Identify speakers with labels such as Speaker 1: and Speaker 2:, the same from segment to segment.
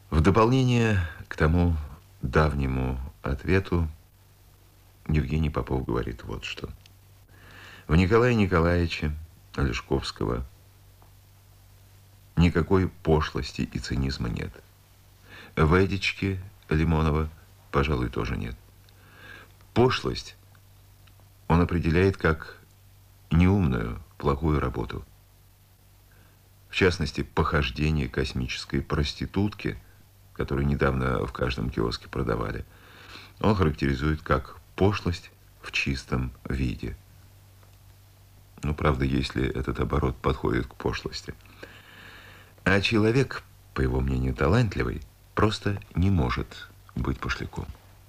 Speaker 1: В дополнение к тому давнему ответу Евгений Попов говорит вот что. В Николае Николаевиче Олешковского никакой пошлости и цинизма нет. В Эдичке Лимонова, пожалуй, тоже нет. Пошлость он определяет как неумную, плохую работу. В частности, похождение космической проститутки, которую недавно в каждом киоске продавали, он характеризует как пошлость в чистом виде. Ну, правда, если этот оборот подходит к пошлости. А человек, по его мнению, талантливый, просто не может быть пошляком.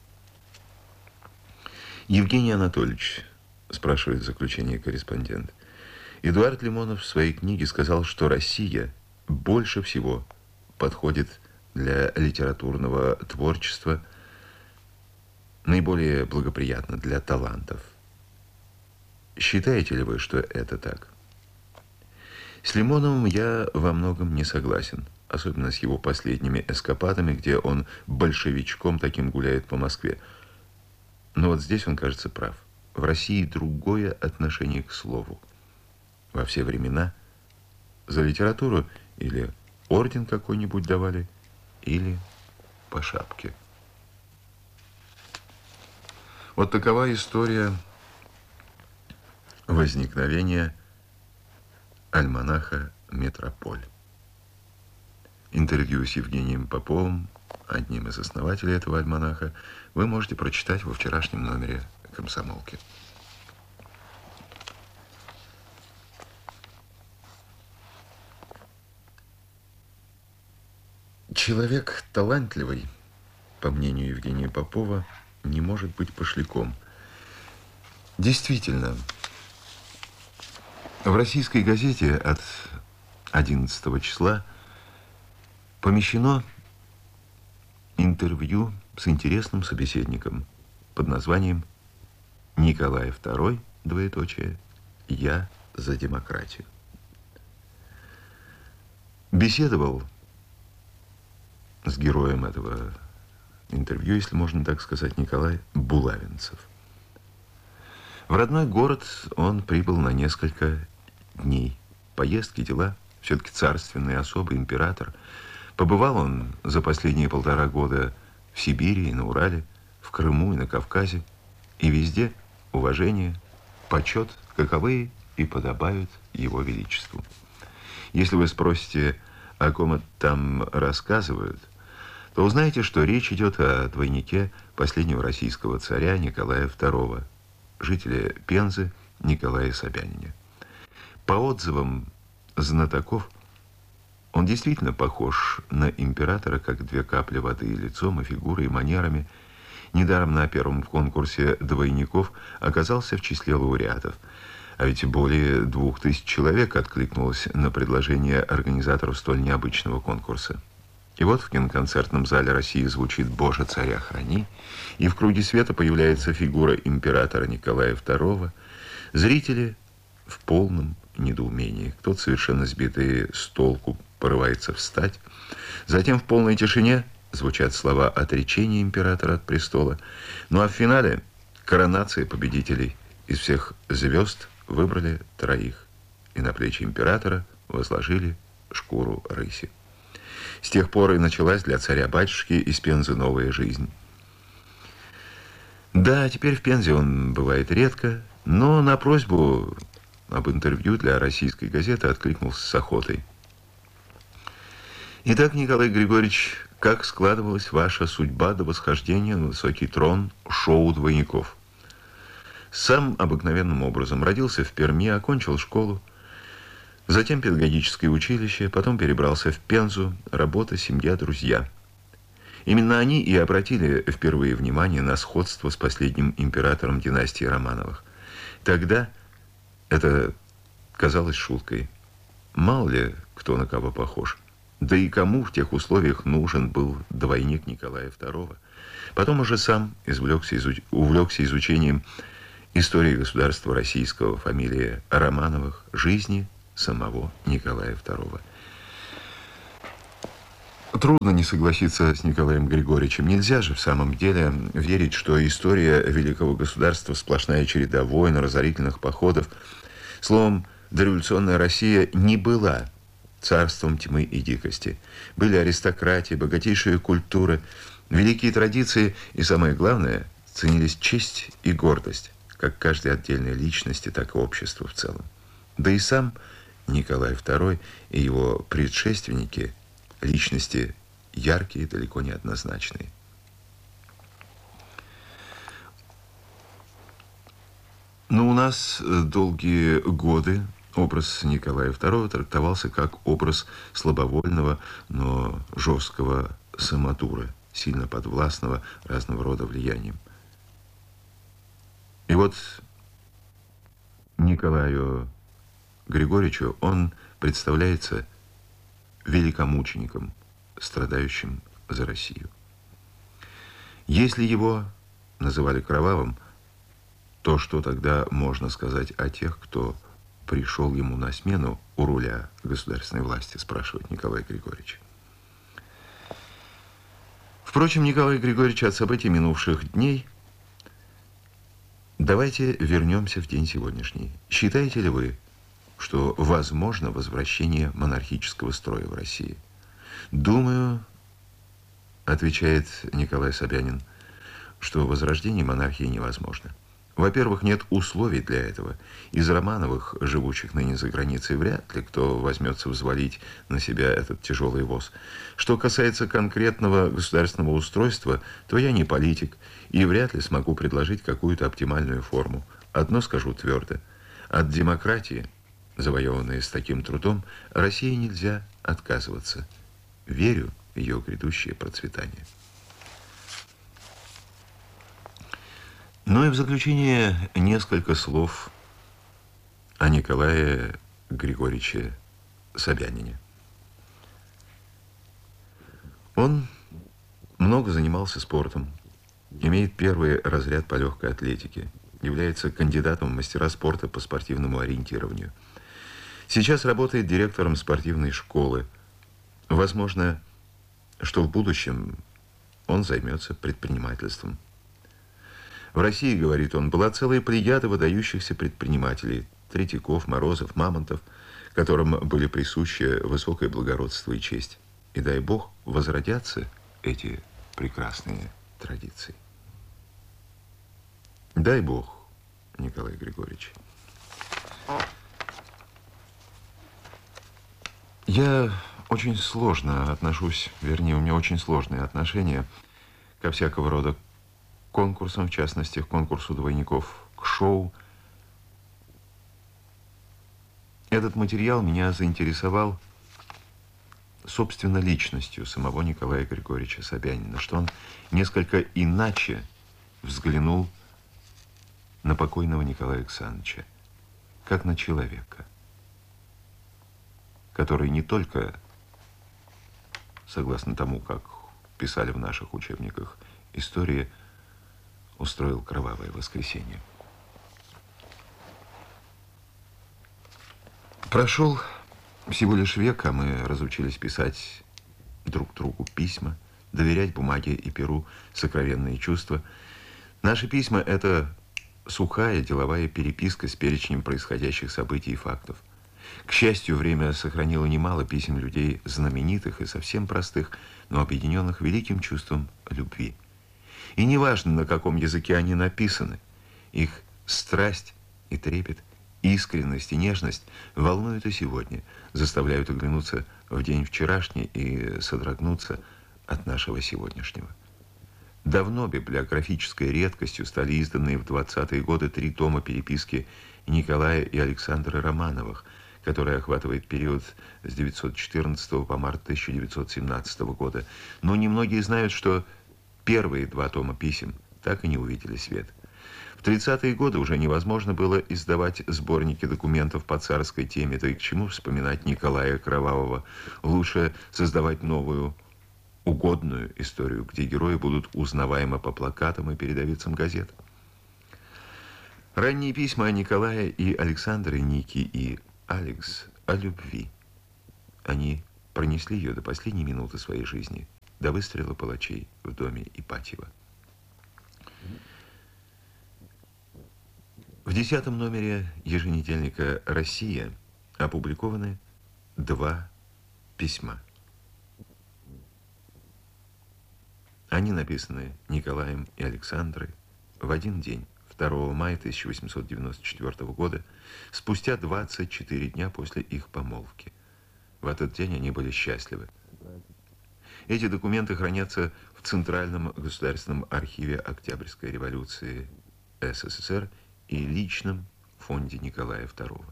Speaker 1: Евгений Анатольевич, спрашивает в заключение корреспондент, Эдуард Лимонов в своей книге сказал, что Россия больше всего подходит для литературного творчества, наиболее благоприятна для талантов. Считаете ли вы, что это так? С Лимоновым я во многом не согласен, особенно с его последними эскападами, где он большевичком таким гуляет по Москве. Но вот здесь он, кажется, прав. В России другое отношение к слову. Во все времена за литературу или орден какой-нибудь давали, или по шапке. Вот такова история возникновения альманаха «Метрополь». Интервью с Евгением Поповым, одним из основателей этого альманаха, вы можете прочитать во вчерашнем номере «Комсомолки». Человек талантливый, по мнению Евгения Попова, не может быть пошляком. Действительно, в российской газете от 11 числа помещено интервью с интересным собеседником под названием «Николай II, двоеточие, я за демократию». Беседовал с героем этого интервью, если можно так сказать, Николай Булавинцев. В родной город он прибыл на несколько дней. Поездки, дела, все-таки царственный особый император. Побывал он за последние 1,5 года в Сибири и на Урале, в Крыму и на Кавказе. И везде уважение, почет, каковые и подобают его величеству. Если вы спросите, о ком это там рассказывают, то узнаете, что речь идет о двойнике последнего российского царя Николая II, жителя Пензы Николая Собянине. По отзывам знатоков, он действительно похож на императора, как 2 капли воды, и лицом, и фигурой, и манерами. Недаром на первом конкурсе двойников оказался в числе лауреатов. А ведь более 2000 человек откликнулось на предложение организаторов столь необычного конкурса. И вот в киноконцертном зале России звучит «Боже, царя храни», и в круге света появляется фигура императора Николая II. Зрители в полном недоумении. Кто-то, совершенно сбитый с толку, порывается встать. Затем в полной тишине звучат слова отречения императора от престола. Ну а в финале коронация победителей. Из всех звезд выбрали 3, и на плечи императора возложили шкуру рыси. С тех пор и началась для царя-батюшки из Пензы новая жизнь. Да, теперь в Пензе он бывает редко, но на просьбу об интервью для российской газеты откликнулся с охотой. Итак, Николай Григорьевич, как складывалась ваша судьба до восхождения на высокий трон шоу двойников? Сам обыкновенным образом родился в Перми, окончил школу, затем педагогическое училище, потом перебрался в Пензу, работа, семья, друзья. Именно они и обратили впервые внимание на сходство с последним императором династии Романовых. Тогда это казалось шуткой. Мало ли кто на кого похож. Да и кому в тех условиях нужен был двойник Николая II? Потом уже сам увлекся изучением истории государства российского, фамилии Романовых, жизни самого Николая II. Трудно не согласиться с Николаем Григорьевичем. Нельзя же в самом деле верить, что история великого государства сплошная череда войн, разорительных походов. Словом, дореволюционная Россия не была царством тьмы и дикости. Были аристократии, богатейшие культуры, великие традиции и, самое главное, ценились честь и гордость, как каждой отдельной личности, так и общества в целом. Да и сам Николай II и его предшественники – личности яркие, далеко не однозначные. Но у нас долгие годы образ Николая II трактовался как образ слабовольного, но жесткого самодура, сильно подвластного разного рода влияниям. И вот Николаю Григорьевичу он представляется великомучеником, страдающим за Россию. Если его называли кровавым, то что тогда можно сказать о тех, кто пришел ему на смену у руля государственной власти, спрашивает Николай Григорьевич. Впрочем, Николай Григорьевич, от событий минувших дней давайте вернемся в день сегодняшний. Считаете ли вы, что возможно возвращение монархического строя в России? Думаю, отвечает Николай Собянин, что возрождение монархии невозможно. Во-первых, нет условий для этого. Из Романовых, живущих ныне за границей, вряд ли кто возьмется взвалить на себя этот тяжелый воз. Что касается конкретного государственного устройства, то я не политик и вряд ли смогу предложить какую-то оптимальную форму. Одно скажу твердо. От демократии, завоеванной с таким трудом, России нельзя отказываться. Верю в ее грядущее процветание. Ну и в заключение несколько слов о Николае Григорьевиче Собянине. Он много занимался спортом, имеет первый разряд по легкой атлетике, является кандидатом в мастера спорта по спортивному ориентированию. Сейчас работает директором спортивной школы. Возможно, что в будущем он займется предпринимательством. В России, говорит он, была целая плеяда выдающихся предпринимателей – Третьяков, Морозов, Мамонтов, которым были присущи высокое благородство и честь. И дай Бог возродятся эти прекрасные традиции. Дай Бог, Николай Григорьевич. Я очень сложно отношусь, вернее, у меня очень сложные отношения ко всякого рода конкурсам, в частности, к конкурсу двойников, к шоу. Этот материал меня заинтересовал, собственно, личностью самого Николая Григорьевича Собянина, что он несколько иначе взглянул на покойного Николая Александровича, как на человека, который не только, согласно тому, как писали в наших учебниках истории, устроил кровавое воскресенье. Прошел всего лишь век, а мы разучились писать друг другу письма, доверять бумаге и перу сокровенные чувства. Наши письма – это сухая деловая переписка с перечнем происходящих событий и фактов. К счастью, время сохранило немало писем людей знаменитых и совсем простых, но объединенных великим чувством любви. И неважно, на каком языке они написаны, их страсть и трепет, искренность и нежность волнуют и сегодня, заставляют оглянуться в день вчерашний и содрогнуться от нашего сегодняшнего. Давно библиографической редкостью стали изданные в 20-е годы 3 тома переписки Николая и Александры Романовых, которая охватывает период с 914 по март 1917 года. Но немногие знают, что первые 2 тома писем так и не увидели свет. В 30-е годы уже невозможно было издавать сборники документов по царской теме, да и к чему вспоминать Николая Кровавого. Лучше создавать новую, угодную историю, где герои будут узнаваемы по плакатам и передовицам газет. Ранние письма о Николае и Александре, Ники и Алекс о любви. Они пронесли ее до последней минуты своей жизни, до выстрела палачей в доме Ипатьева. В 10-м номере еженедельника «Россия» опубликованы 2 письма. Они написаны Николаем и Александрой в один день, 2 мая 1894 года, спустя 24 дня после их помолвки. В этот день они были счастливы. Эти документы хранятся в Центральном государственном архиве Октябрьской революции СССР и личном фонде Николая II.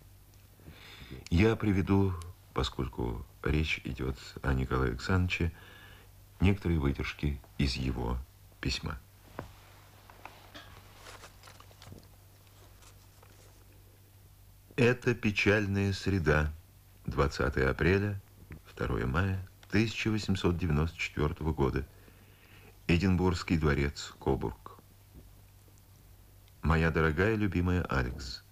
Speaker 1: Я приведу, поскольку речь идет о Николае Александровиче, некоторые выдержки из его письма. Это печальная среда, 20 апреля, 2 мая 1894 года, Эдинбургский дворец, Кобург. Моя дорогая, любимая Алекс.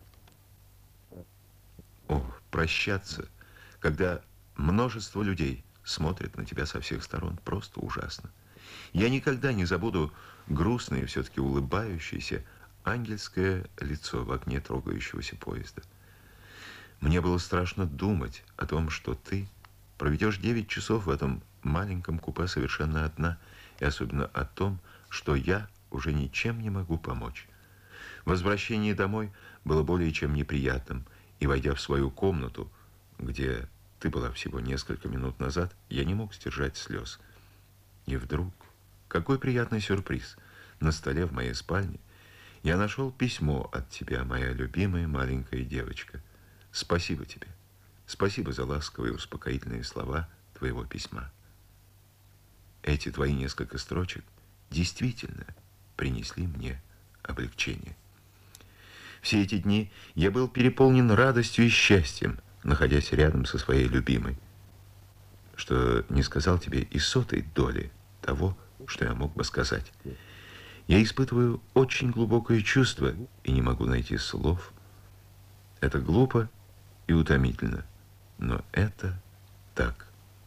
Speaker 1: О, прощаться, когда множество людей смотрят на тебя со всех сторон, просто ужасно. Я никогда не забуду грустное, все-таки улыбающееся, ангельское лицо в окне трогающегося поезда. Мне было страшно думать о том, что ты проведешь 9 часов в этом маленьком купе совершенно одна, и особенно о том, что я уже ничем не могу помочь. Возвращение домой было более чем неприятным, и, войдя в свою комнату, где ты была всего несколько минут назад, я не мог сдержать слез. И вдруг, какой приятный сюрприз! На столе в моей спальне я нашел письмо от тебя, моя любимая маленькая девочка. Спасибо тебе. Спасибо за ласковые успокоительные слова твоего письма. Эти твои несколько строчек действительно принесли мне облегчение. Все эти дни я был переполнен радостью и счастьем, находясь рядом со своей любимой, что не сказал тебе и сотой доли того, что я мог бы сказать. Я испытываю очень глубокое чувство и не могу найти слов. Это глупо и утомительно, но это так.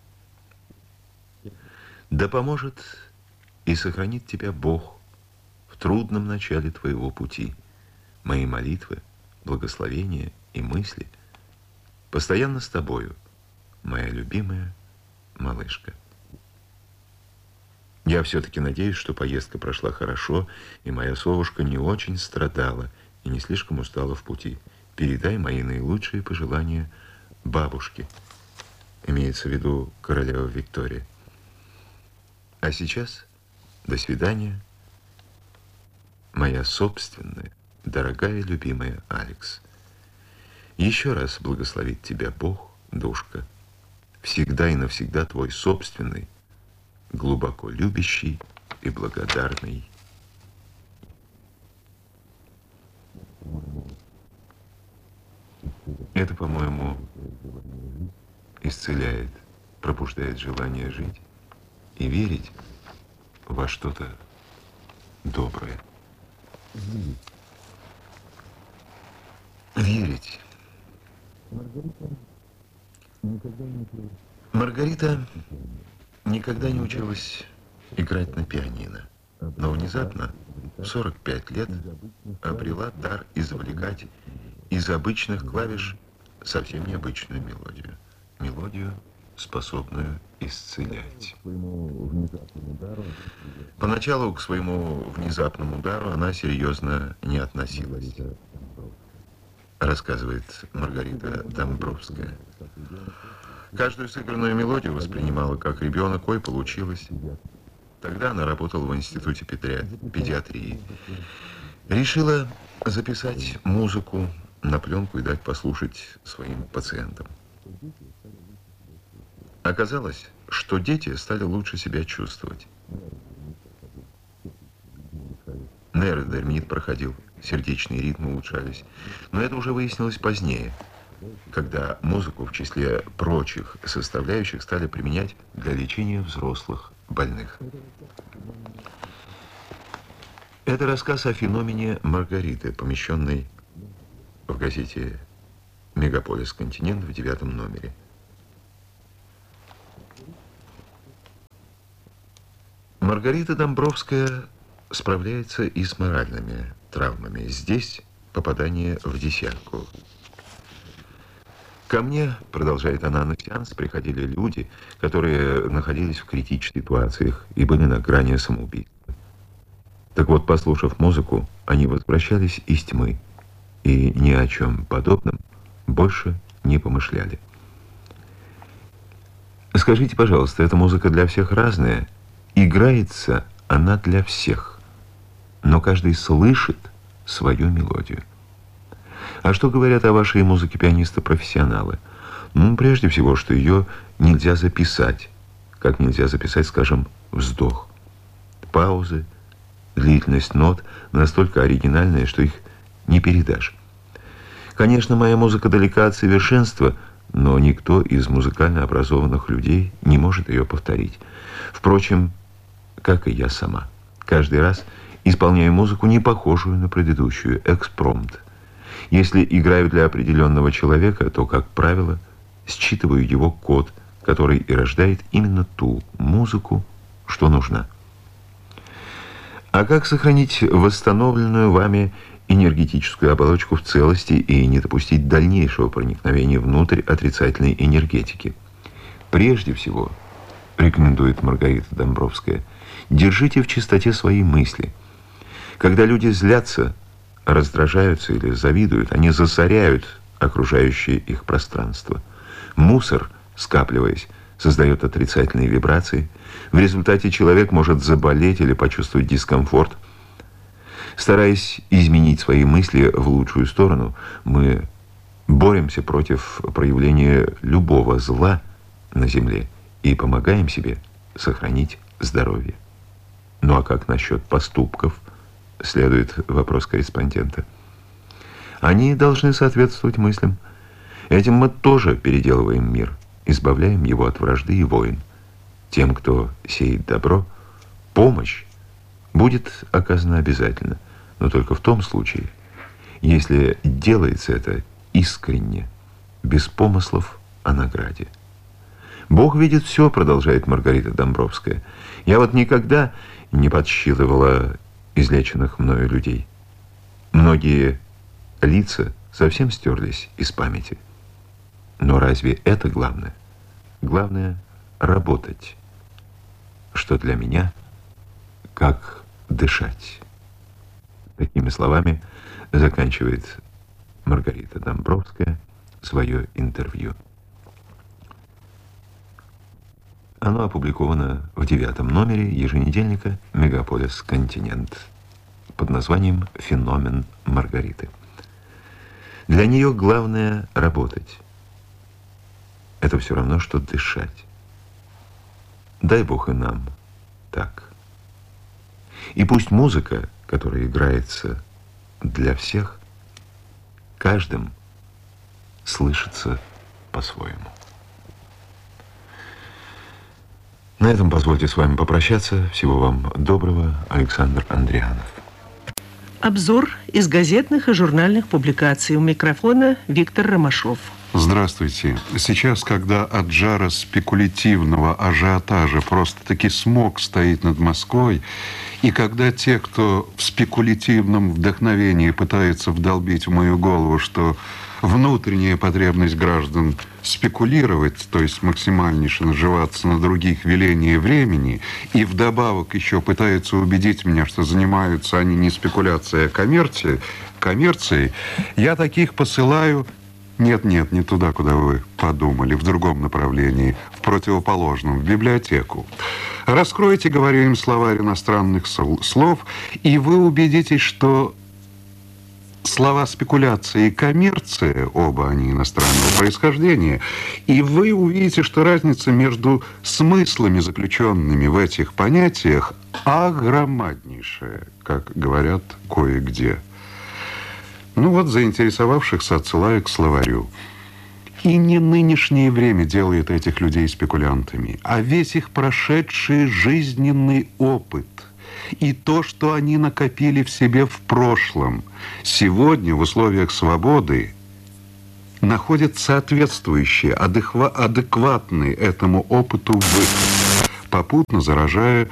Speaker 1: Да поможет и сохранит тебя Бог в трудном начале твоего пути. Мои молитвы, благословения и мысли постоянно с тобою, моя любимая малышка. Я все-таки надеюсь, что поездка прошла хорошо, и моя совушка не очень страдала и не слишком устала в пути. Передай мои наилучшие пожелания бабушке. Имеется в виду королева Виктория. А сейчас до свидания, моя собственная, дорогая, любимая Алекс. Еще раз благословит тебя Бог, душка. Всегда и навсегда твой собственный, глубоко любящий и благодарный. Это, по-моему, исцеляет, пробуждает желание жить и верить во что-то доброе. Верить. Маргарита никогда не училась играть на пианино, но внезапно, в 45 лет, обрела дар извлекать из обычных клавиш совсем необычную мелодию. Мелодию, способную исцелять. Поначалу к своему внезапному удару она серьезно не относилась, рассказывает Маргарита Домбровская. Каждую сыгранную мелодию воспринимала как ребенок, ой, получилось. Тогда она работала в институте педиатрии. Решила записать музыку на пленку и дать послушать своим пациентам. Оказалось, что дети стали лучше себя чувствовать. Нейродермит проходил, сердечные ритмы улучшались. Но это уже выяснилось позднее, когда музыку в числе прочих составляющих стали применять для лечения взрослых больных. Это рассказ о феномене Маргариты, помещенный в газете «Мегаполис Континент» в 9-м номере. Маргарита Домбровская справляется и с моральными травмами. Здесь попадание в десятку. Ко мне, продолжает она, на сеанс приходили люди, которые находились в критических ситуациях и были на грани самоубийства. Так вот, послушав музыку, они возвращались из тьмы и ни о чем подобном больше не помышляли. Скажите, пожалуйста, эта музыка для всех разная? Играется она для всех, но каждый слышит свою мелодию. А что говорят о вашей музыке пианисты-профессионалы? Ну, прежде всего, что ее нельзя записать, как нельзя записать, скажем, вздох. Паузы, длительность нот настолько оригинальные, что их не передашь. Конечно, моя музыка далека от совершенства, но никто из музыкально образованных людей не может ее повторить. Впрочем, как и я сама. Каждый раз исполняю музыку, не похожую на предыдущую, экспромт. Если играю для определенного человека, то, как правило, считываю его код, который и рождает именно ту музыку, что нужна. А как сохранить восстановленную вами энергетическую оболочку в целости и не допустить дальнейшего проникновения внутрь отрицательной энергетики? Прежде всего, рекомендует Маргарита Домбровская, держите в чистоте свои мысли. Когда люди злятся, раздражаются или завидуют, они засоряют окружающее их пространство. Мусор, скапливаясь, создает отрицательные вибрации. В результате человек может заболеть или почувствовать дискомфорт. Стараясь изменить свои мысли в лучшую сторону, мы боремся против проявления любого зла на Земле и помогаем себе сохранить здоровье. Ну а как насчет поступков? Следует вопрос корреспондента. Они должны соответствовать мыслям. Этим мы тоже переделываем мир, избавляем его от вражды и войн. Тем, кто сеет добро, помощь будет оказана обязательно, но только в том случае, если делается это искренне, без помыслов о награде. Бог видит все, продолжает Маргарита Домбровская. Я вот никогда не подсчитывала излеченных мною людей. Многие лица совсем стерлись из памяти. Но разве это главное? Главное — работать, что для меня как дышать. Такими словами заканчивает Маргарита Домбровская свое интервью. Оно опубликовано в 9-м номере еженедельника «Мегаполис Континент» под названием «Феномен Маргариты». Для нее главное — работать. Это все равно, что дышать. Дай Бог и нам так. И пусть музыка, которая играется для всех, каждым слышится по-своему. На этом позвольте с вами попрощаться. Всего вам доброго. Александр Андрианов.
Speaker 2: Обзор из газетных и журнальных публикаций. У микрофона Виктор Ромашов.
Speaker 3: Здравствуйте. Сейчас, когда от жара спекулятивного ажиотажа просто-таки смог стоит над Москвой, и когда те, кто в спекулятивном вдохновении пытаются вдолбить в мою голову, что внутренняя потребность граждан спекулировать, то есть максимальнейше наживаться на других веления времени, и вдобавок еще пытаются убедить меня, что занимаются они не спекуляцией, а коммерцией, я таких посылаю... Нет, не туда, куда вы подумали, в другом направлении, в противоположном, в библиотеку. Раскройте, говорю им, словарь иностранных слов, и вы убедитесь, что слова спекуляция и коммерция, оба они иностранного происхождения, и вы увидите, что разница между смыслами, заключенными в этих понятиях, огромнейшая, как говорят кое-где. Ну вот, заинтересовавшихся отсылаю к словарю. И не нынешнее время делает этих людей спекулянтами, а весь их прошедший жизненный опыт и то, что они накопили в себе в прошлом, сегодня в условиях свободы находят соответствующий, адекватный этому опыту выход, попутно заражая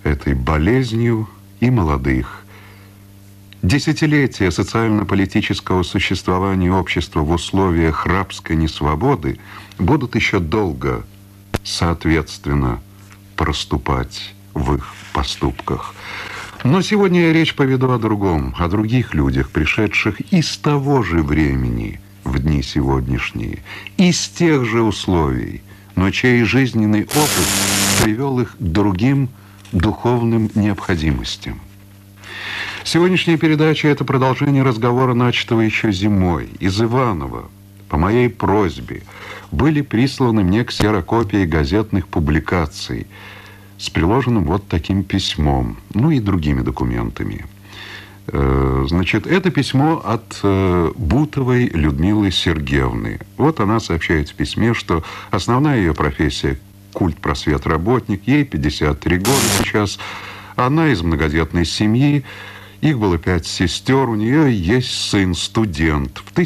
Speaker 3: этой болезнью и молодых. Десятилетия социально-политического существования общества в условиях рабской несвободы будут еще долго, соответственно, проступать в их поступках. Но сегодня я речь поведу о другом, о других людях, пришедших из того же времени в дни сегодняшние, из тех же условий, но чей жизненный опыт привел их к другим духовным необходимостям. Сегодняшняя передача – это продолжение разговора, начатого еще зимой. Из Иваново, по моей просьбе, были присланы мне ксерокопии газетных публикаций с приложенным вот таким письмом, ну и другими документами. Значит, это письмо от Бутовой Людмилы Сергеевны. Вот она сообщает в письме, что основная ее профессия – культпросветработник, ей 53 года сейчас, она из многодетной семьи, их было 5 сестер, у нее есть сын, студент. В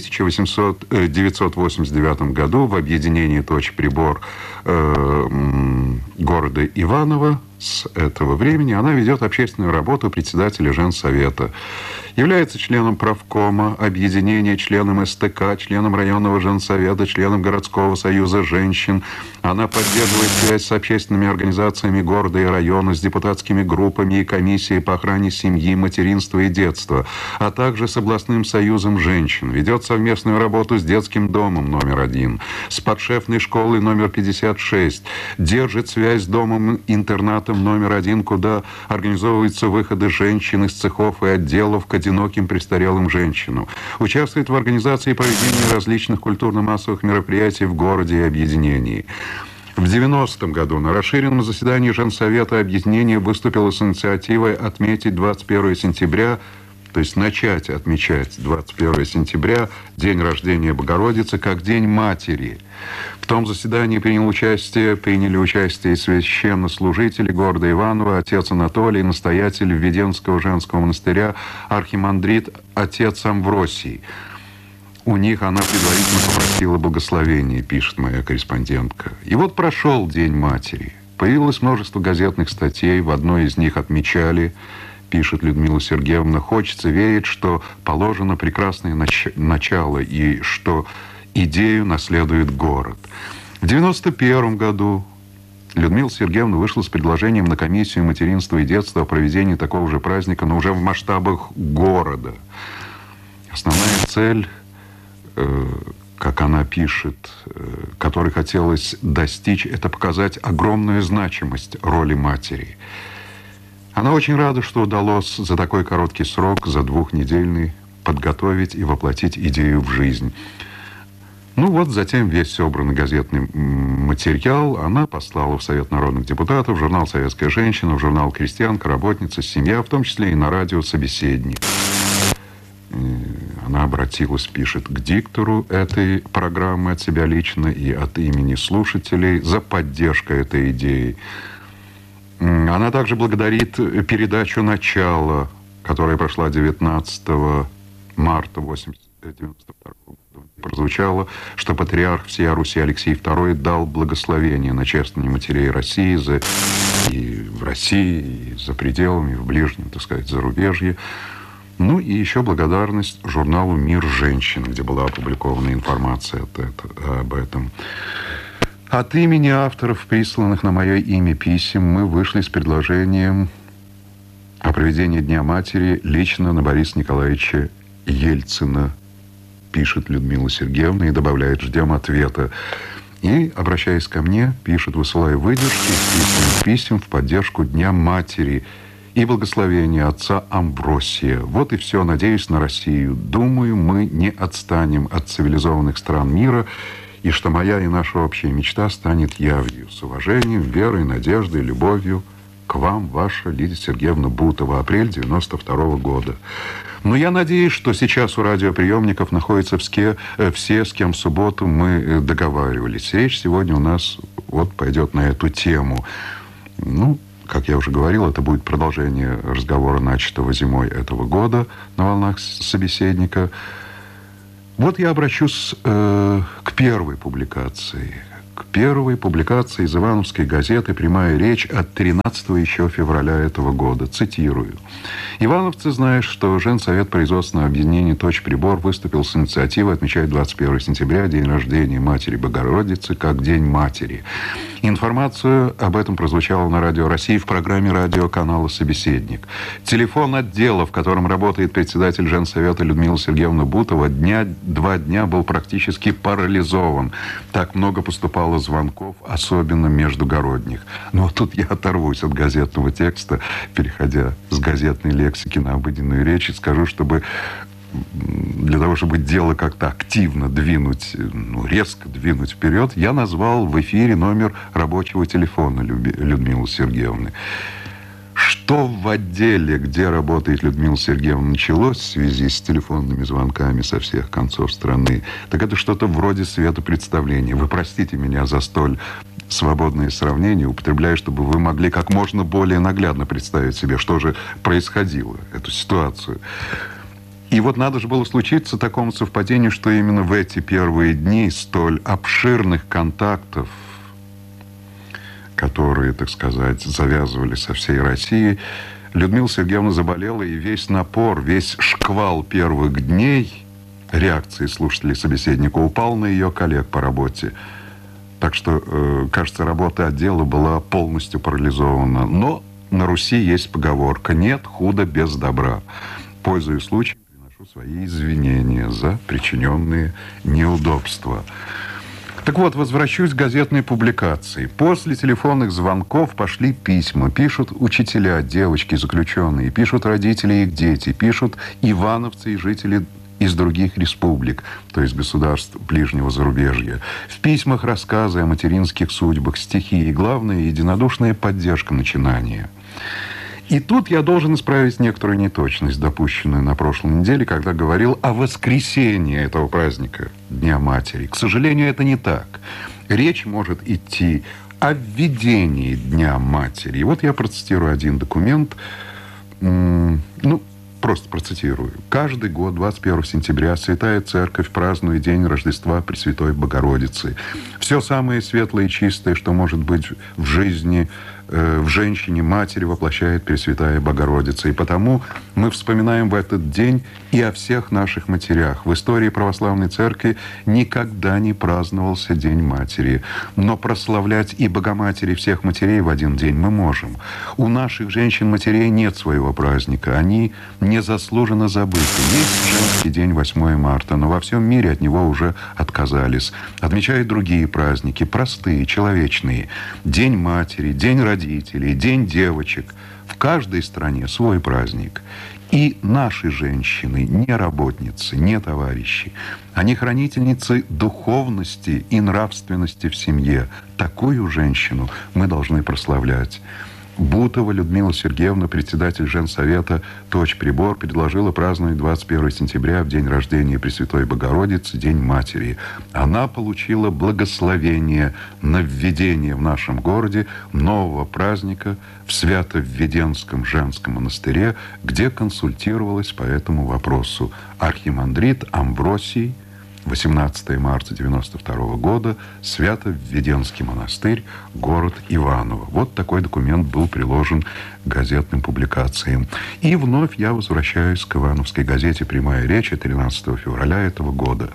Speaker 3: 1989 году в объединении «Точь-прибор» города Иваново с этого времени она ведет общественную работу председателя женсовета. Является членом правкома, объединения, членом СТК, членом районного женсовета, членом городского союза женщин. Она поддерживает связь с общественными организациями города и района, с депутатскими группами и комиссией по охране семьи, материнства и детства, а также с областным союзом женщин. Ведет совместную работу с детским домом номер 1, с подшефной школой номер 56. Держит связь с домом-интернатом номер 1, куда организовываются выходы женщин из цехов и отделов к одиноким престарелым женщинам. Участвует в организации и проведении различных культурно-массовых мероприятий в городе и объединении. В 90-м году на расширенном заседании Женсовета объединения выступила с инициативой отметить 21 сентября, то есть начать отмечать 21 сентября, день рождения Богородицы, как День Матери. В том заседании приняли участие и священнослужители города Иваново, отец Анатолий, настоятель Введенского женского монастыря, архимандрит отец Амвросий. У них она предварительно попросила благословения, пишет моя корреспондентка. И вот прошел День Матери. Появилось множество газетных статей, в одной из них отмечали, пишет Людмила Сергеевна, хочется верить, что положено прекрасное начало и что идею наследует город. В 91 году Людмила Сергеевна вышла с предложением на комиссию материнства и детства о проведении такого же праздника, но уже в масштабах города. Основная цель, как она пишет, которой хотелось достичь, это показать огромную значимость роли матери. Она очень рада, что удалось за такой короткий срок, за двухнедельный, подготовить и воплотить идею в жизнь. Ну вот, затем весь собранный газетный материал она послала в Совет народных депутатов, в журнал «Советская женщина», в журнал «Крестьянка», «Работница», «Семья», в том числе и на радио «Собеседник». Она обратилась, пишет, к диктору этой программы от себя лично и от имени слушателей за поддержку этой идеи. Она также благодарит передачу «Начало», которая прошла 19 марта 1992 года. Прозвучало, что патриарх всея Руси Алексей II дал благословение на чествование матерей России и в России, и за пределами, и в ближнем, так сказать, зарубежье. Ну и еще благодарность журналу «Мир женщин», где была опубликована информация об этом. От имени авторов, присланных на мое имя писем, мы вышли с предложением о проведении Дня матери лично на Бориса Николаевича Ельцина, пишет Людмила Сергеевна и добавляет, ждем ответа. И, обращаясь ко мне, пишет, высылая выдержки из писем в поддержку Дня матери и благословения отца Амвросия. Вот и все. Надеюсь на Россию. Думаю, мы не отстанем от цивилизованных стран мира, и что моя и наша общая мечта станет явью. С уважением, верой, надеждой, любовью к вам, ваша Лидия Сергеевна Бутова. Апрель 92 года. Но я надеюсь, что сейчас у радиоприемников находятся все, с кем в субботу мы договаривались. Речь сегодня у нас вот пойдет на эту тему. Ну, как я уже говорил, это будет продолжение разговора, начатого зимой этого года на волнах собеседника. Вот я обращусь к первой публикации, Первая публикация из Ивановской газеты «Прямая речь» от 13 еще февраля этого года. Цитирую. «Ивановцы знают, что Женсовет производственного объединения «Точь-прибор» выступил с инициативой отмечать 21 сентября, день рождения Матери Богородицы, как День Матери. Информацию об этом прозвучала на Радио России в программе радиоканала «Собеседник». Телефон отдела, в котором работает председатель Женсовета Людмила Сергеевна Бутова, 2 дня был практически парализован. Так много поступало звонков, особенно междугородних». Но тут я оторвусь от газетного текста, переходя с газетной лексики на обыденную речь, и скажу, чтобы для того, чтобы дело как-то активно двинуть, резко двинуть вперед, я назвал в эфире номер рабочего телефона Людмилы Сергеевны. Что в отделе, где работает Людмила Сергеевна, началось в связи с телефонными звонками со всех концов страны, так это что-то вроде светопредставления. Вы простите меня за столь свободные сравнения, употребляю, чтобы вы могли как можно более наглядно представить себе, что же происходило, эту ситуацию. И вот надо же было случиться такому совпадению, что именно в эти первые дни столь обширных контактов, которые, так сказать, завязывали со всей Россией, Людмила Сергеевна заболела, и весь напор, весь шквал первых дней реакции слушателей собеседника упал на ее коллег по работе. Так что, кажется, работа отдела была полностью парализована. Но на Руси есть поговорка «нет худа без добра». Пользуясь случаем, приношу свои извинения за причиненные неудобства. Так вот, возвращусь к газетной публикации. После телефонных звонков пошли письма. Пишут учителя, девочки, заключенные. Пишут родители и их дети. Пишут ивановцы и жители из других республик, то есть государств ближнего зарубежья. В письмах рассказы о материнских судьбах, стихи и, главное, единодушная поддержка начинания. И тут я должен исправить некоторую неточность, допущенную на прошлой неделе, когда говорил о воскресении этого праздника, Дня Матери. К сожалению, это не так. Речь может идти о введении Дня Матери. И вот я процитирую один документ, просто процитирую. «Каждый год, 21 сентября, Святая Церковь празднует День Рождества Пресвятой Богородицы. Все самое светлое и чистое, что может быть в жизни, в женщине, матери, воплощает Пресвятая Богородица. И потому мы вспоминаем в этот день и о всех наших матерях. В истории Православной Церкви никогда не праздновался День Матери. Но прославлять и Богоматери всех матерей в один день мы можем. У наших женщин-матерей нет своего праздника. Они незаслуженно забыты. Есть женский день 8 марта, но во всем мире от него уже отказались. Отмечают другие праздники, простые, человечные. День матери, день родителей, день девочек. В каждой стране свой праздник. И наши женщины не работницы, не товарищи. Они хранительницы духовности и нравственности в семье. Такую женщину мы должны прославлять. Бутова Людмила Сергеевна, председатель Женсовета «Точь-прибор», предложила праздновать 21 сентября, в день рождения Пресвятой Богородицы, День Матери. Она получила благословение на введение в нашем городе нового праздника в Свято-Введенском женском монастыре, где консультировалась по этому вопросу архимандрит Амвросий. 18 марта 1992 года, Свято-Введенский монастырь, город Иваново. Вот такой документ был приложен к газетным публикациям. И вновь я возвращаюсь к ивановской газете «Прямая речь» 13 февраля этого года.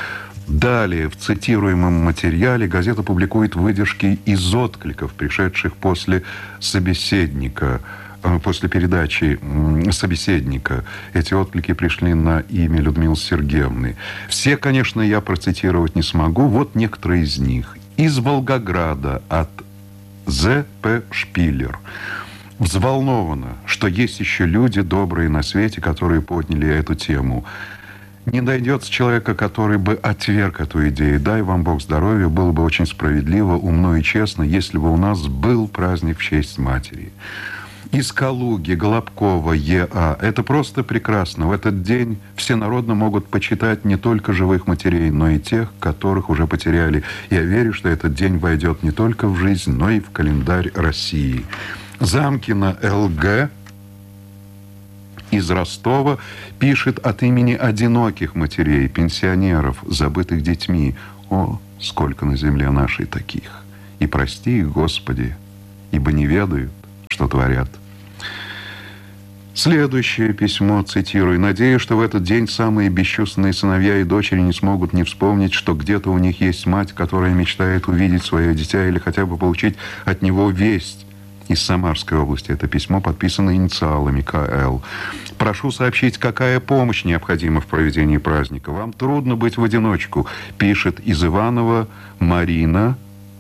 Speaker 3: Далее, в цитируемом материале газета публикует выдержки из откликов, пришедших после собеседника, после передачи собеседника. Эти отклики пришли на имя Людмилы Сергеевны. Все, конечно, я процитировать не смогу. Вот некоторые из них. Из Волгограда от З.П. Шпиллер. Взволнована, что есть еще люди добрые на свете, которые подняли эту тему. Не найдется человека, который бы отверг эту идею. Дай вам Бог здоровья, было бы очень справедливо, умно и честно, если бы у нас был праздник в честь матери. Из Калуги, Голубкова, Е.А. Это просто прекрасно. В этот день всенародно могут почитать не только живых матерей, но и тех, которых уже потеряли. Я верю, что этот день войдет не только в жизнь, но и в календарь России. Замкина Л.Г. из Ростова пишет от имени одиноких матерей, пенсионеров, забытых детьми. О, сколько на земле нашей таких. И прости их, Господи, ибо не ведают, что творят. Следующее письмо, цитирую. «Надеюсь, что в этот день самые бесчувственные сыновья и дочери не смогут не вспомнить, что где-то у них есть мать, которая мечтает увидеть свое дитя или хотя бы получить от него весть». Из Самарской области это письмо подписано инициалами КЛ. «Прошу сообщить, какая помощь необходима в проведении праздника. Вам трудно быть в одиночку», пишет из Иванова Марина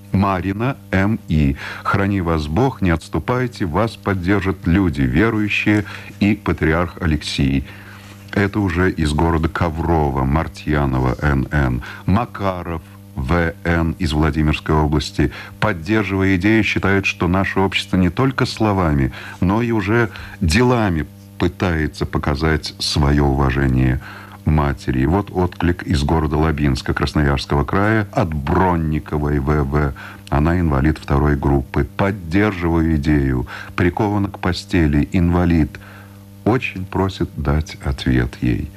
Speaker 3: М.И. «Храни вас Бог, не отступайте, вас поддержат люди, верующие и патриарх Алексий». Это уже из города Коврова, Мартьянова Н.Н. Макаров В.Н. из Владимирской области, поддерживая идею, считает, что наше общество не только словами, но и уже делами пытается показать свое уважение матери. И вот отклик из города Лабинска Красноярского края от Бронниковой В.В. Она инвалид 2 группы. «Поддерживаю идею. Прикована к постели. Инвалид. Очень просит дать ответ ей».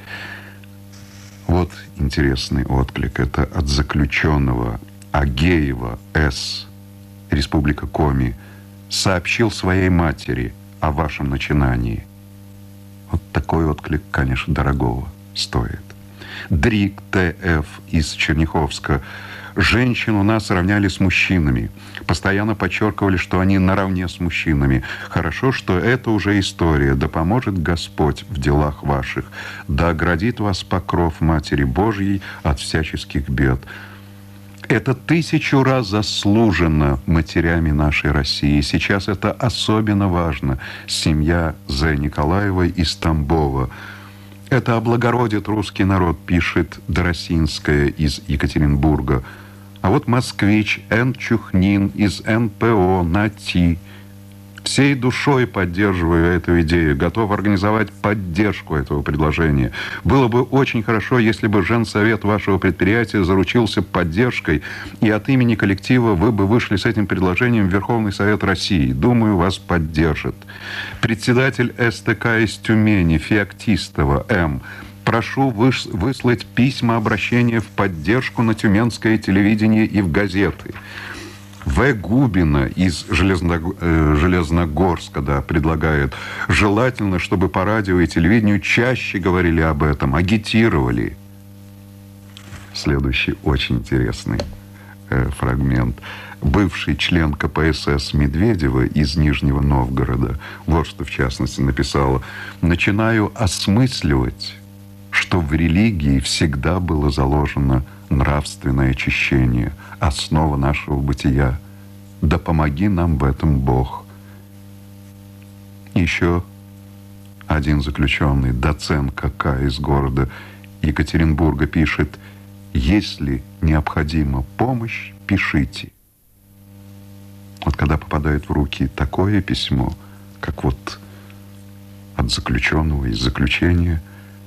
Speaker 3: Вот интересный отклик. Это от заключенного Агеева С. Республика Коми. «Сообщил своей матери о вашем начинании». Вот такой отклик, конечно, дорогого стоит. Дрик Т.Ф. из Черняховска. «Женщин у нас равняли с мужчинами. Постоянно подчеркивали, что они наравне с мужчинами. Хорошо, что это уже история. Да поможет Господь в делах ваших. Да оградит вас покров Матери Божьей от всяческих бед». Это 1000 раз заслужено матерями нашей России. Сейчас это особенно важно. Семья З. Николаевой из Тамбова. «Это облагородит русский народ», пишет Доросинская из Екатеринбурга. А вот москвич Н. Чухнин из НПО НАТИ. «Всей душой поддерживаю эту идею, готов организовать поддержку этого предложения. Было бы очень хорошо, если бы женсовет вашего предприятия заручился поддержкой, и от имени коллектива вы бы вышли с этим предложением в Верховный Совет России. Думаю, вас поддержат». Председатель СТК из Тюмени Феоктистова М. «Прошу выслать письма обращения в поддержку на тюменское телевидение и в газеты». В. Губина из Железногорска, предлагает: «Желательно, чтобы по радио и телевидению чаще говорили об этом, агитировали». Следующий очень интересный фрагмент. Бывший член КПСС Медведева из Нижнего Новгорода, вот что в частности написала: «Начинаю осмысливать, что в религии всегда было заложено нравственное очищение, основа нашего бытия. Да помоги нам в этом Бог». Еще один заключенный, доцент КК из города Екатеринбурга, пишет: «Если необходима помощь, пишите». Вот когда попадает в руки такое письмо, как вот от заключенного из заключения,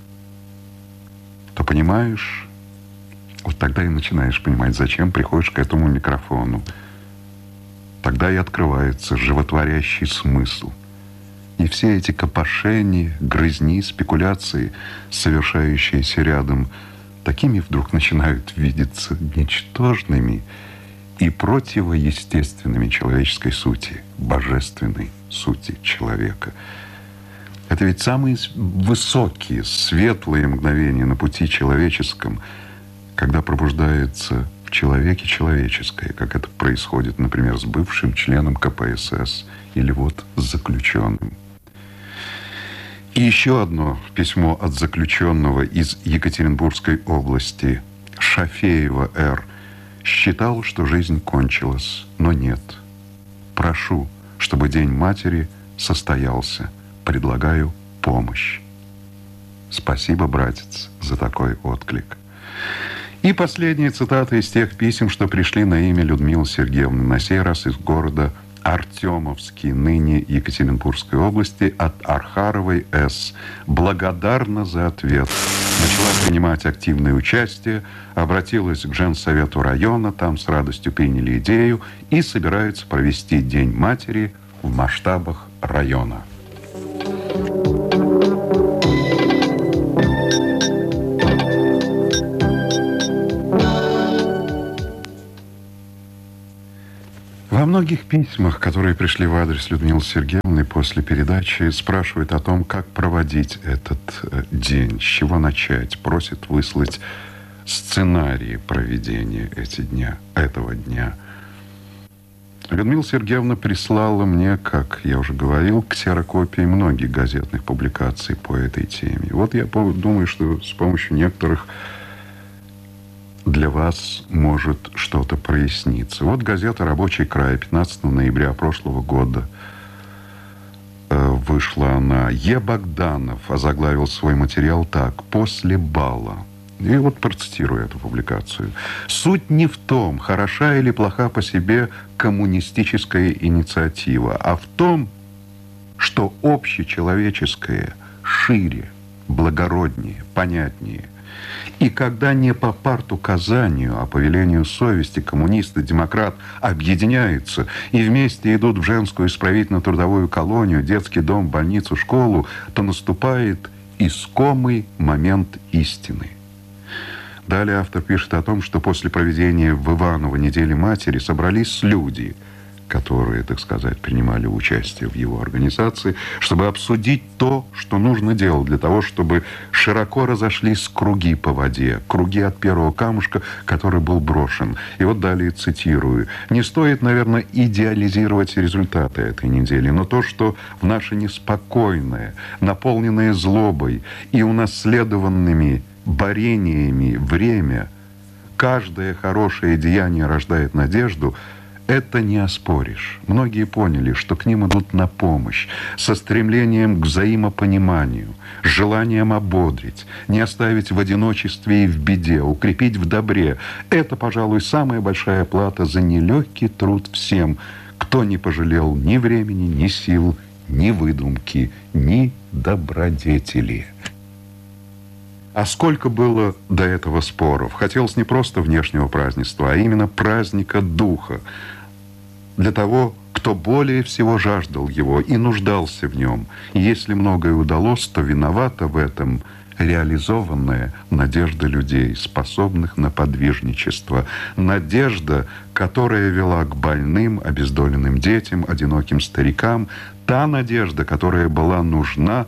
Speaker 3: то понимаешь, вот тогда и начинаешь понимать, зачем приходишь к этому микрофону. Тогда и открывается животворящий смысл. И все эти копошения, грызни, спекуляции, совершающиеся рядом, такими вдруг начинают видеться ничтожными и противоестественными человеческой сути, божественной сути человека. Это ведь самые высокие, светлые мгновения на пути человеческом, когда пробуждается в человеке человеческое, как это происходит, например, с бывшим членом КПСС или вот с заключенным. И еще одно письмо от заключенного из Екатеринбургской области. Шафеева Р. «Считал, что жизнь кончилась, но нет. Прошу, чтобы День матери состоялся. Предлагаю помощь». Спасибо, братец, за такой отклик. И последняя цитата из тех писем, что пришли на имя Людмилы Сергеевны, на сей раз из города Артемовский, ныне Екатеринбургской области, от Архаровой С. «Благодарна за ответ. Начала принимать активное участие, обратилась к женсовету района, там с радостью приняли идею и собираются провести День матери в масштабах района». Во многих письмах, которые пришли в адрес Людмилы Сергеевны после передачи, спрашивают о том, как проводить этот день, с чего начать. Просят выслать сценарии проведения этого дня. Людмила Сергеевна прислала мне, как я уже говорил, ксерокопии многих газетных публикаций по этой теме. Вот я думаю, что с помощью некоторых для вас может что-то проясниться. Вот газета «Рабочий край» 15 ноября прошлого года вышла она. Е. Богданов озаглавил свой материал так: «После бала». И вот процитирую эту публикацию. «Суть не в том, хороша или плоха по себе коммунистическая инициатива, а в том, что общечеловеческое шире, благороднее, понятнее. И когда не по партуказанию, а по велению совести коммунист и демократ объединяются и вместе идут в женскую исправительно-трудовую колонию, детский дом, больницу, школу, то наступает искомый момент истины». Далее автор пишет о том, что после проведения в Иваново недели матери собрались люди, которые, так сказать, принимали участие в его организации, чтобы обсудить то, что нужно делать для того, чтобы широко разошлись круги по воде, круги от первого камушка, который был брошен. И вот далее цитирую. «Не стоит, наверное, идеализировать результаты этой недели, но то, что в наше неспокойное, наполненное злобой и унаследованными борениями время, каждое хорошее деяние рождает надежду, это не оспоришь. Многие поняли, что к ним идут на помощь, со стремлением к взаимопониманию, с желанием ободрить, не оставить в одиночестве и в беде, укрепить в добре. Это, пожалуй, самая большая плата за нелегкий труд всем, кто не пожалел ни времени, ни сил, ни выдумки, ни добродетели». А сколько было до этого споров? Хотелось не просто внешнего празднества, а именно праздника духа. Для того, кто более всего жаждал его и нуждался в нем. И если многое удалось, то виновата в этом реализованная надежда людей, способных на подвижничество. Надежда, которая вела к больным, обездоленным детям, одиноким старикам. Та надежда, которая была нужна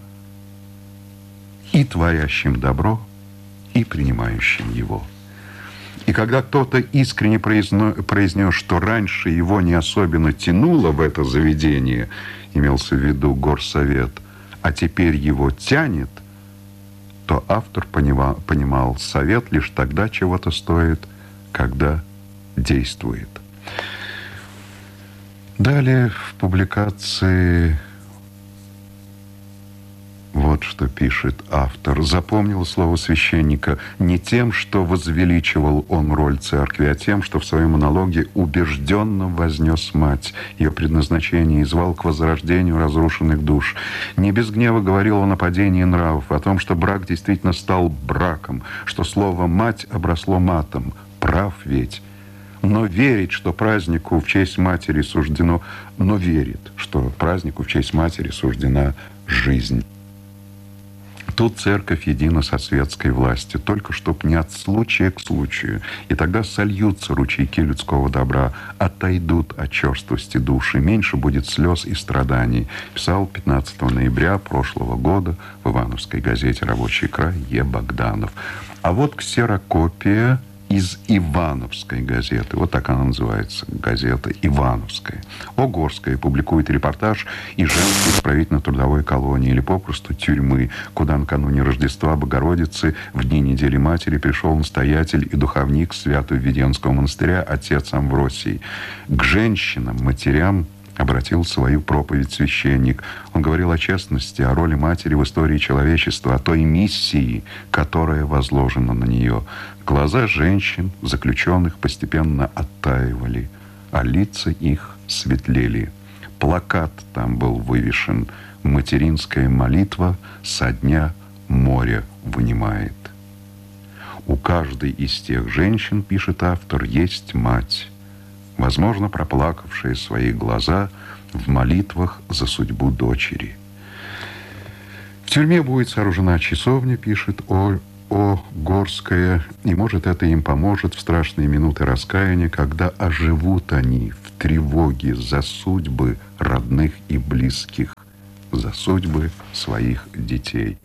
Speaker 3: и творящим добро, и принимающим его. И когда кто-то искренне произнес, что раньше его не особенно тянуло в это заведение, имелся в виду горсовет, а теперь его тянет, то автор понимал, совет лишь тогда чего-то стоит, когда действует. Далее в публикации вот что пишет автор. Запомнил слово священника не тем, что возвеличивал он роль церкви, а тем, что в своем монологе убежденно вознес мать, ее предназначение, и звал к возрождению разрушенных душ. Не без гнева говорил о нападении нравов, о том, что брак действительно стал браком, что слово «мать» обросло матом. Прав ведь. Но верит, что празднику в честь матери суждено... Но верит, что празднику в честь матери суждена жизнь. Тут церковь едина со светской властью, только чтоб не от случая к случаю. И тогда сольются ручейки людского добра, отойдут от черствости души, меньше будет слез и страданий. Писал 15 ноября прошлого года в ивановской газете «Рабочий край» Е. Богданов. А вот ксерокопия из Ивановской газеты. Вот так она называется, газета Ивановская. Огорская публикует репортаж из женской исправительно-трудовой колонии или попросту тюрьмы, куда накануне Рождества Богородицы в дни недели матери пришел настоятель и духовник Свято-Введенского монастыря отец Амвросий. К женщинам, матерям обратил свою проповедь священник. Он говорил о честности, о роли матери в истории человечества, о той миссии, которая возложена на нее. Глаза женщин, заключенных, постепенно оттаивали, а лица их светлели. Плакат там был вывешен: «Материнская молитва со дня море вынимает». У каждой из тех женщин, пишет автор, есть мать, возможно, проплакавшие свои глаза в молитвах за судьбу дочери. В тюрьме будет сооружена часовня, пишет Горская, и, может, это им поможет в страшные минуты раскаяния, когда оживут они в тревоги за судьбы родных и близких, за судьбы своих детей.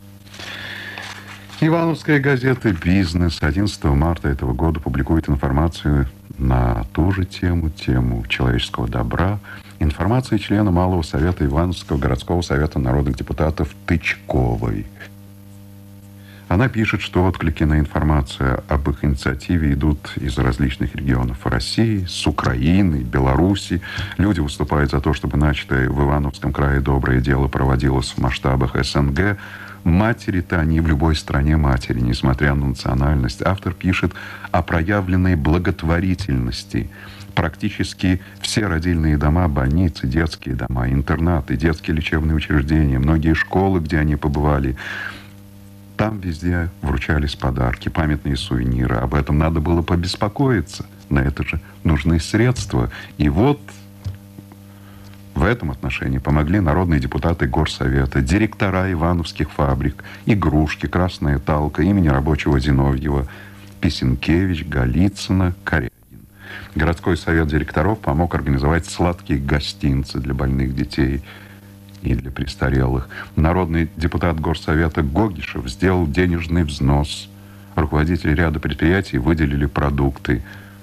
Speaker 3: Ивановская газета «Бизнес» 11 марта этого года публикует информацию на ту же тему человеческого добра. Информация члена Малого совета Ивановского городского совета народных депутатов Тычковой. Она пишет, что отклики на информацию об их инициативе идут из различных регионов России, с Украины, Беларуси. Люди выступают за то, чтобы начатое в Ивановском крае доброе дело проводилось в масштабах СНГ. Матери-то они в любой стране матери, несмотря на национальность. Автор пишет о проявленной благотворительности. Практически все родильные дома, больницы, детские дома, интернаты, детские лечебные учреждения, многие школы, где они побывали, там везде вручались подарки, памятные сувениры. Об этом надо было побеспокоиться. На это же нужны средства. И вот в этом отношении помогли народные депутаты Горсовета, директора ивановских фабрик, Игрушки, Красная Талка, имени рабочего Зиновьева, Писенкевич, Голицына, Корягин. Городской совет директоров помог организовать сладкие гостинцы для больных детей и для престарелых. Народный депутат Горсовета Гогишев сделал денежный взнос. Руководители ряда предприятий выделили продукты.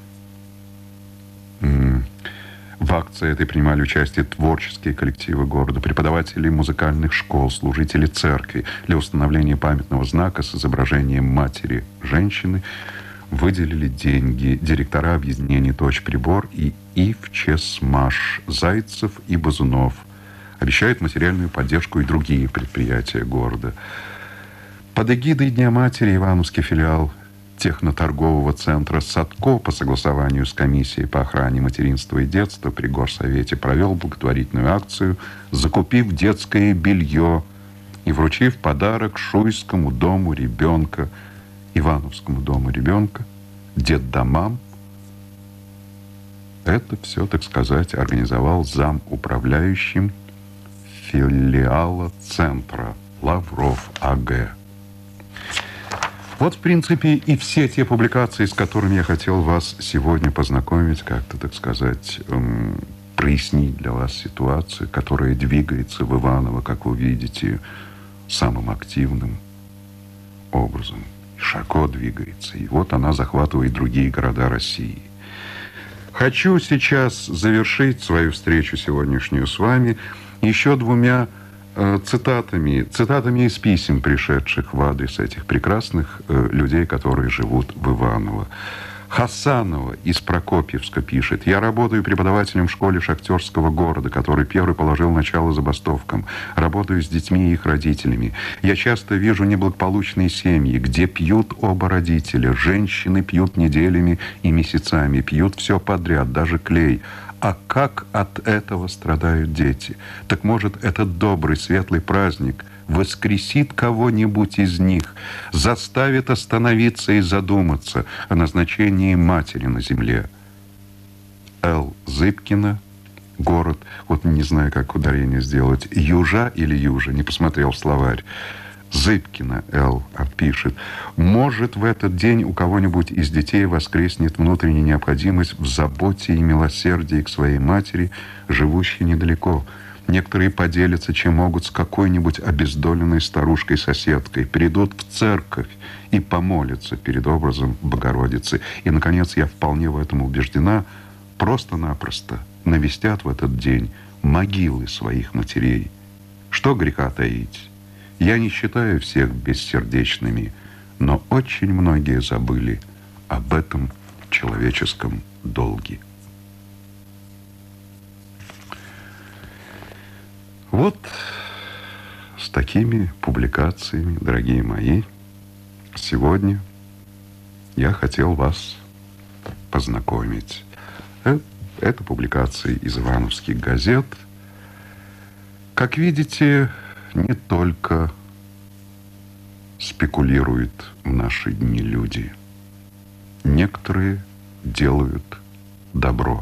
Speaker 3: В акции этой принимали участие творческие коллективы города, преподаватели музыкальных школ, служители церкви. Для установления памятного знака с изображением матери женщины выделили деньги директора объединений «Точь-прибор» и ИФЧСМАШ Зайцев и Базунов. Обещают материальную поддержку и другие предприятия города. Под эгидой Дня матери Ивановский филиал техноторгового центра «Садко» по согласованию с комиссией по охране материнства и детства при Горсовете провел благотворительную акцию, закупив детское белье и вручив подарок Шуйскому дому ребенка, Ивановскому дому ребенка, детдомам. Это все, так сказать, организовал замуправляющим филиала центра Лавров А.Г. Вот, в принципе, и все те публикации, с которыми я хотел вас сегодня познакомить, как-то, так сказать, прояснить для вас ситуацию, которая двигается в Иваново, как вы видите, самым активным образом. Широко двигается. И вот она захватывает другие города России. Хочу сейчас завершить свою встречу сегодняшнюю с вами еще двумя цитатами из писем, пришедших в адрес этих прекрасных людей, которые живут в Иваново. Хасанова из Прокопьевска пишет: «Я работаю преподавателем в школе шахтерского города, который первый положил начало забастовкам. Работаю с детьми и их родителями. Я часто вижу неблагополучные семьи, где пьют оба родителя. Женщины пьют неделями и месяцами, пьют все подряд, даже клей. А как от этого страдают дети? Так может, этот добрый, светлый праздник воскресит кого-нибудь из них, заставит остановиться и задуматься о назначении матери на земле». Л. Зыбкина, город, вот не знаю, как ударение сделать, Южа или Южа, не посмотрел в словарь. Зыбкина Л. пишет: «Может, в этот день у кого-нибудь из детей воскреснет внутренняя необходимость в заботе и милосердии к своей матери, живущей недалеко. Некоторые поделятся, чем могут, с какой-нибудь обездоленной старушкой-соседкой, придут в церковь и помолятся перед образом Богородицы. И, наконец, я вполне в этом убеждена, просто-напросто навестят в этот день могилы своих матерей. Что греха таить? Я не считаю всех бессердечными, но очень многие забыли об этом человеческом долге». Вот с такими публикациями, дорогие мои, сегодня я хотел вас познакомить. Это публикации из ивановских газет. Как видите, не только спекулируют в наши дни люди. Некоторые делают добро.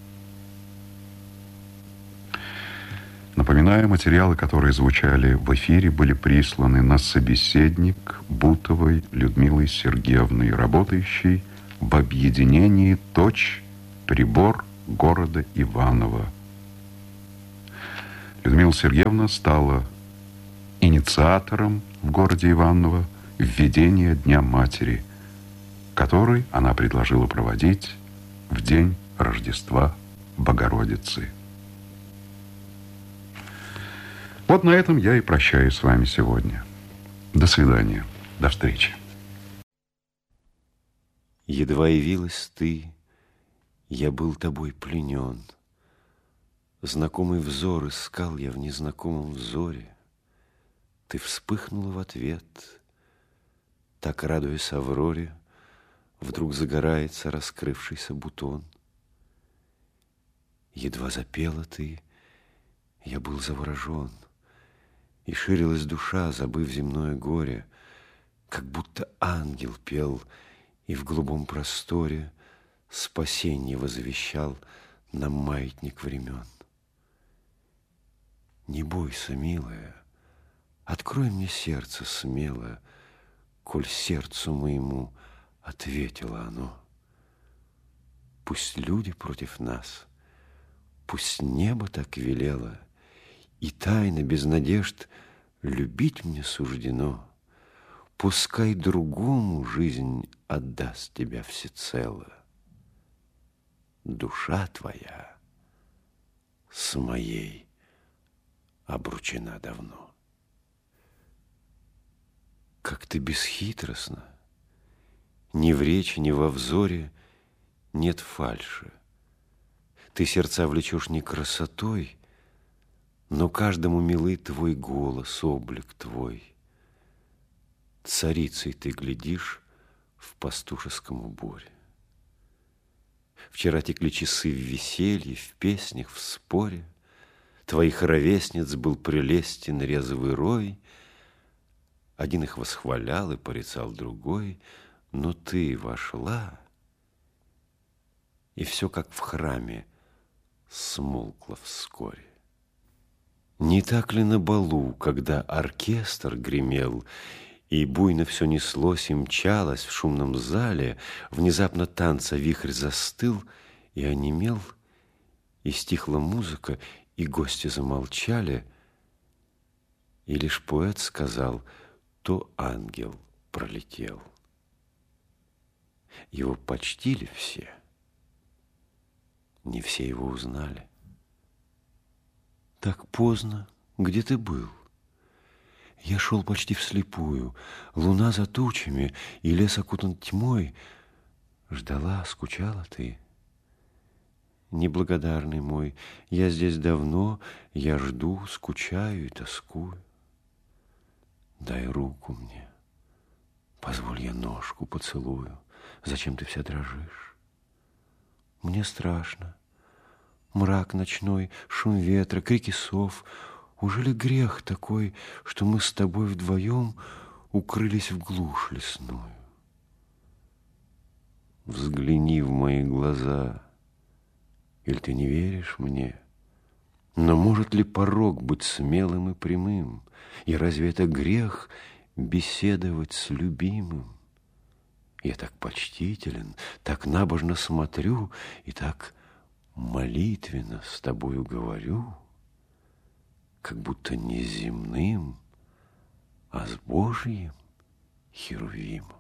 Speaker 3: Напоминаю, материалы, которые звучали в эфире, были присланы на собеседник Бутовой Людмилы Сергеевны, работающей в объединении «Точь-прибор» города Иваново. Людмила Сергеевна стала инициатором в городе Иваново введения Дня Матери, который она предложила проводить в день Рождества Богородицы. Вот на этом я и прощаюсь с вами сегодня. До свидания. До встречи.
Speaker 4: Едва явилась ты, я был тобой пленен. Знакомый взор искал я в незнакомом взоре. Ты вспыхнула в ответ, так, радуясь авроре, вдруг загорается раскрывшийся бутон. Едва запела ты, я был заворожен, и ширилась душа, забыв земное горе, как будто ангел пел и в голубом просторе спасенье возвещал нам маятник времен. Не бойся, милая, открой мне сердце смело, коль сердцу моему ответило оно. Пусть люди против нас, пусть небо так велело, и тайно, без надежд, любить мне суждено. Пускай другому жизнь отдаст тебя всецело. Душа твоя с моей обручена давно. Как ты бесхитростна, ни в речи, ни во взоре нет фальши. Ты сердца влечешь не красотой, но каждому милый твой голос, облик твой. Царицей ты глядишь в пастушеском уборе. Вчера текли часы в веселье, в песнях, в споре. Твоих ровесниц был прелестен резвый рой. Один их восхвалял и порицал другой, но ты вошла, и все как в храме смолкло вскоре. Не так ли на балу, когда оркестр гремел, и буйно все неслось и мчалось в шумном зале, внезапно танца вихрь застыл и онемел, и стихла музыка, и гости замолчали, и лишь поэт сказал: то ангел пролетел. Его почтили все, не все его узнали. Так поздно, где ты был? Я шел почти вслепую, луна за тучами, и лес окутан тьмой. Ждала, скучала ты. Неблагодарный мой, я здесь давно, я жду, скучаю и тоскую. Дай руку мне, позволь я ножку поцелую. Зачем ты вся дрожишь? Мне страшно. Мрак ночной, шум ветра, крики сов. Ужели грех такой, что мы с тобой вдвоем укрылись в глушь лесную? Взгляни в мои глаза, или ты не веришь мне? Но может ли порок быть смелым и прямым? И разве это грех беседовать с любимым? Я так почтителен, так набожно смотрю и так молитвенно с тобою говорю, как будто не с земным, а с Божьим Херувимом.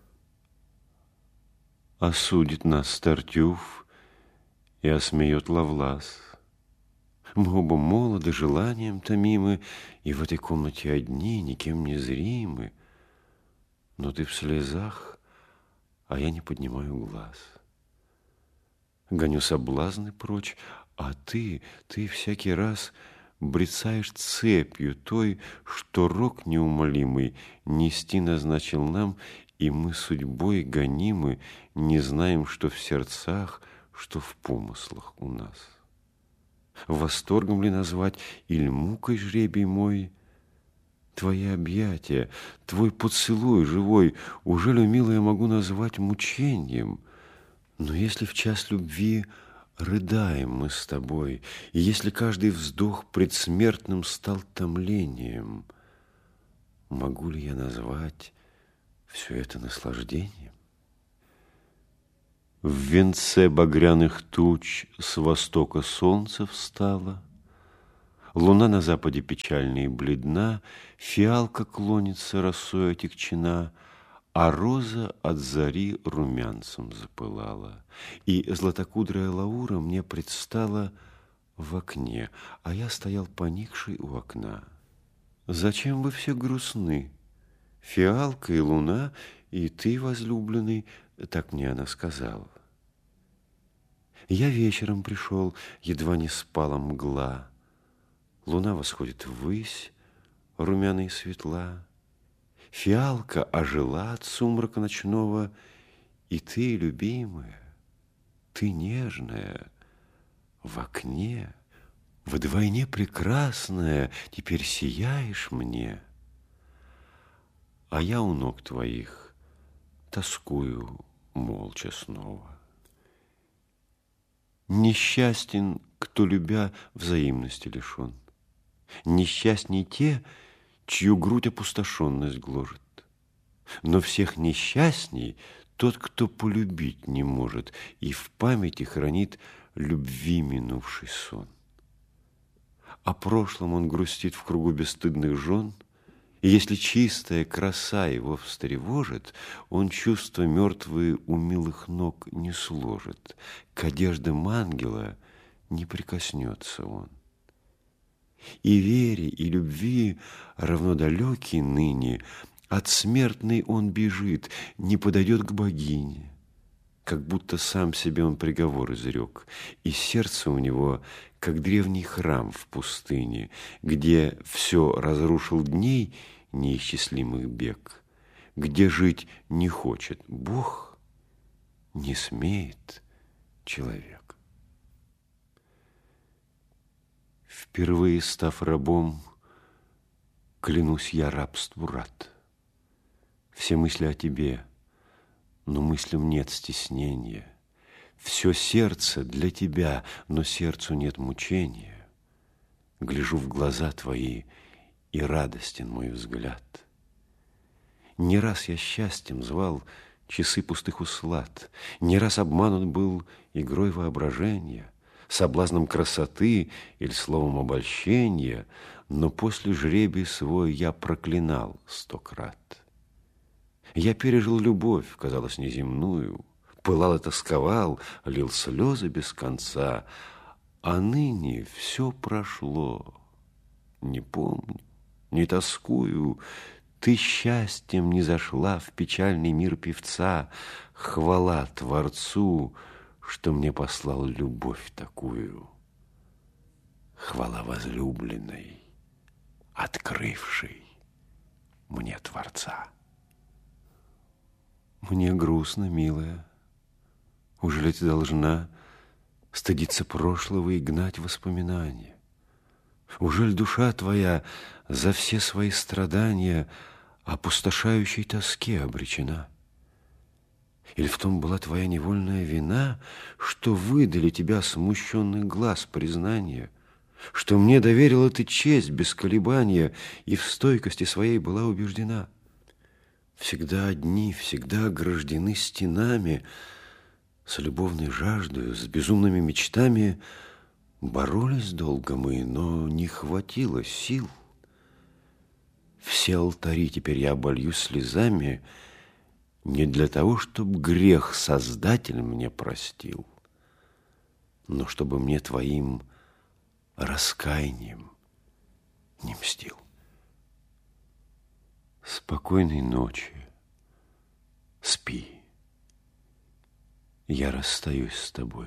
Speaker 4: Осудит нас Тартюф и осмеет Ловлас. Мы оба молоды, желанием томимы, и в этой комнате одни, никем не зримы. Но ты в слезах, а я не поднимаю глаз. Гоню соблазны прочь, а ты всякий раз брецаешь цепью той, что рок неумолимый нести назначил нам, и мы судьбой гонимы, не знаем, что в сердцах, что в помыслах у нас. Восторгом ли назвать или мукой жребий мой? Твои объятия, твой поцелуй живой, ужели, милая, могу назвать мучением? Но если в час любви рыдаем мы с тобой, и если каждый вздох предсмертным стал томлением, могу ли я назвать все это наслаждением? В венце багряных туч с востока солнце встало, луна на западе печальна и бледна, фиалка клонится росой отягчена, а роза от зари румянцем запылала. И златокудрая Лаура мне предстала в окне, а я стоял поникший у окна. Зачем вы все грустны? Фиалка и луна, и ты, возлюбленный, так мне она сказала. Я вечером пришел, едва не спала мгла. Луна восходит ввысь, румяна и светла. Фиалка ожила от сумрака ночного, и ты, любимая, ты нежная, в окне, вдвойне прекрасная, теперь сияешь мне. А я у ног твоих тоскую молча снова. Несчастен, кто, любя, взаимности лишен. Несчастней те, чью грудь опустошенность гложет. Но всех несчастней тот, кто полюбить не может и в памяти хранит любви минувший сон. О прошлом он грустит в кругу бесстыдных жен, и если чистая краса его встревожит, он чувства мертвые у милых ног не сложит, к одеждам ангела не прикоснется он. И вере, и любви равно далекий ныне, от смертной он бежит, не подойдет к богине. Как будто сам себе он приговор изрек, и сердце у него, как древний храм в пустыне, где все разрушил дней неисчислимых бег, где жить не хочет Бог, не смеет человек. Впервые став рабом, клянусь я рабству рад. Все мысли о тебе, но мыслям нет стеснения. Все сердце для тебя, но сердцу нет мучения. Гляжу в глаза твои, и радостен мой взгляд. Не раз я счастьем звал часы пустых услад, не раз обманут был игрой воображения, соблазном красоты или словом обольщения, но после жребий свой я проклинал 100 крат. Я пережил любовь, казалось, неземную, пылал и тосковал, лил слезы без конца, а ныне все прошло. Не помню, не тоскую, ты счастьем не зашла в печальный мир певца. Хвала Творцу, что мне послал любовь такую. Хвала возлюбленной, открывшей мне Творца. Мне грустно, милая. Ужели ты должна стыдиться прошлого и гнать воспоминания? Ужель душа твоя за все свои страдания опустошающей тоске обречена? Или в том была твоя невольная вина, что выдали тебя смущенных глаз признания, что мне доверила ты честь без колебания и в стойкости своей была убеждена? Всегда одни, всегда ограждены стенами, с любовной жаждой, с безумными мечтами боролись долго мы, но не хватило сил. Все алтари теперь я оболью слезами не для того, чтобы грех Создатель мне простил, но чтобы мне твоим раскаянием не мстил. Спокойной ночи, спи, я расстаюсь с тобой.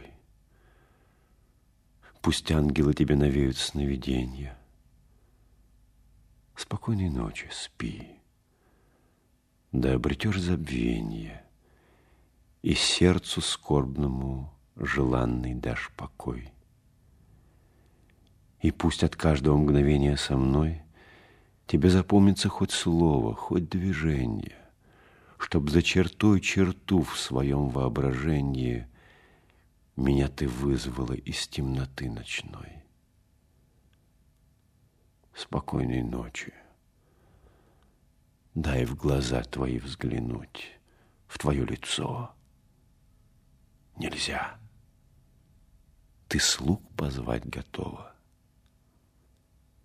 Speaker 4: Пусть ангелы тебе навеют сновиденья. Спокойной ночи, спи, да обретешь забвенье, и сердцу скорбному желанный дашь покой. И пусть от каждого мгновения со мной тебе запомнится хоть слово, хоть движение, чтоб за чертой черту в своем воображении меня ты вызвала из темноты ночной. Спокойной ночи. Дай в глаза твои взглянуть, в твое лицо. нельзя. Ты слуг позвать готова.